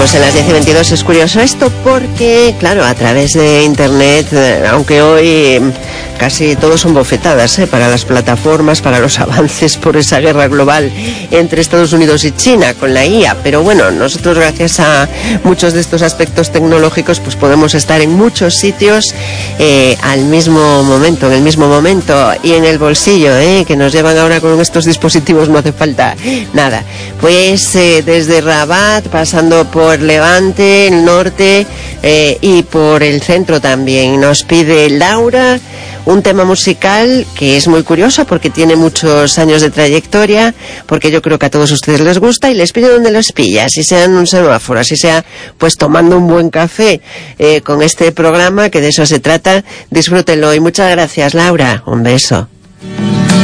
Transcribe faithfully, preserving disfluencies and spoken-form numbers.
Pues en las diez y veintidós es curioso esto porque, claro, a través de Internet, eh, aunque hoy casi todos son bofetadas ¿eh? para las plataformas, para los avances por esa guerra global entre Estados Unidos y China con la I A, pero bueno, nosotros gracias a muchos de estos aspectos tecnológicos pues podemos estar en muchos sitios eh, al mismo momento, en el mismo momento y en el bolsillo, ¿eh? que nos llevan ahora con estos dispositivos, no hace falta nada. Pues eh, desde Rabat, pasando por Levante, el norte eh, y por el centro también, nos pide Laura un tema musical que es muy curioso porque tiene muchos años de trayectoria, porque yo creo que a todos ustedes les gusta, y les pido donde los pilla, si sea en un semáforo, si sea pues tomando un buen café eh, con este programa, que de eso se trata. Disfrútenlo y muchas gracias, Laura. Un beso.